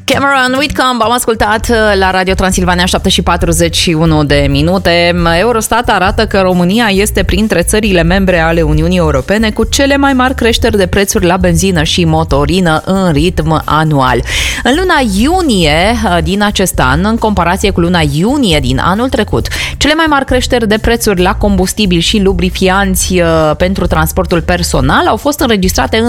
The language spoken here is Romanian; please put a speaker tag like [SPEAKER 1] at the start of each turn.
[SPEAKER 1] Cameron Whitcomb am ascultat la Radio Transilvania, 7:41 Eurostat arată că România este printre țările membre ale Uniunii Europene cu cele mai mari creșteri de prețuri la benzină și motorină în ritm anual. În luna iunie din acest an, în comparație cu luna iunie din anul trecut, cele mai mari creșteri de prețuri la combustibil și lubrifianți pentru transportul personal au fost înregistrate în